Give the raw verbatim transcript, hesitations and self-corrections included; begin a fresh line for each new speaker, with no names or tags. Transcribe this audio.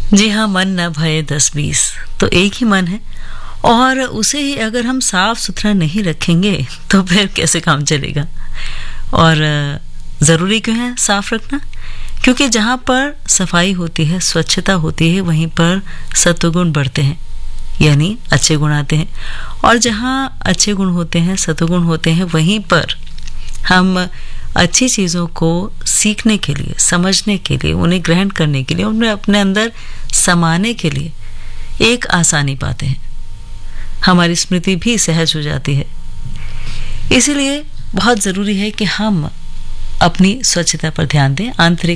जी हाँ, मन न भये दस बीस, तो एक ही मन है और उसे ही अगर हम साफ सुथरा नहीं रखेंगे तो फिर कैसे काम चलेगा। और ज़रूरी क्यों है साफ रखना? क्योंकि जहाँ पर सफाई होती है, स्वच्छता होती है, वहीं पर सत्वगुण बढ़ते हैं, यानी अच्छे गुण आते हैं। और जहाँ अच्छे गुण होते हैं, सत्वगुण होते हैं, वहीं पर हम अच्छी चीज़ों को सीखने के लिए, समझने के लिए, उन्हें ग्रहण करने के लिए, उन्हें अपने अंदर समाने के लिए एक आसानी पाते हैं। हमारी स्मृति भी सहज हो जाती है। इसीलिए बहुत ज़रूरी है कि हम अपनी स्वच्छता पर ध्यान दें, आंतरिक